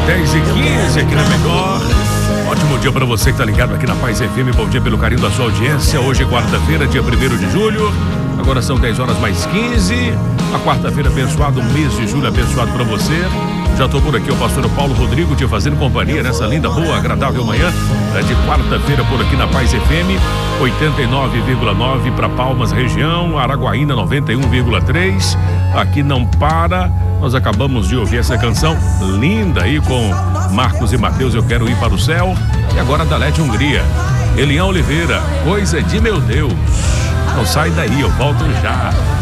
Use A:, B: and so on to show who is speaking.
A: 10h15 aqui na Melhor. Ótimo dia para você que tá ligado aqui na Paz FM. Bom dia pelo carinho da sua audiência. Hoje é quarta-feira, dia 1º de julho. Agora são 10h15. A quarta-feira abençoada, um mês de julho abençoado para você. Já tô por aqui, o pastor Paulo Rodrigo, te fazendo companhia nessa linda, boa, agradável manhã de quarta-feira por aqui na Paz FM, 89,9 para Palmas região, Araguaína 91,3. Aqui não para. Nós acabamos de ouvir essa canção linda aí com Marcos e Mateus, Eu Quero Ir para o Céu. E agora Dalete Hungria, Elião Oliveira, Coisa de Meu Deus. Não sai daí, eu volto já.